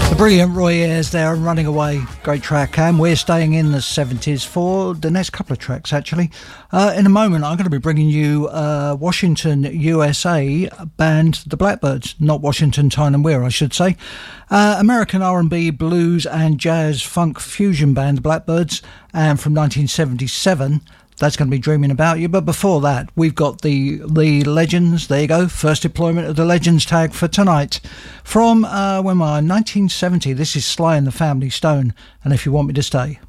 Brilliant Roy Ayers there, Running Away, great track, and we're staying in the 70s for the next couple of tracks actually. In a moment I'm going to be bringing you Washington, USA band The Blackbyrds, not Washington, Tyne and Wear I should say. American R&B, blues and jazz funk fusion band The Blackbyrds, and from 1977 that's going to be Dreaming About You. But before that, we've got the Legends. There you go. First deployment of the Legends tag for tonight. From 1970, this is Sly and the Family Stone. And If You Want Me to Stay.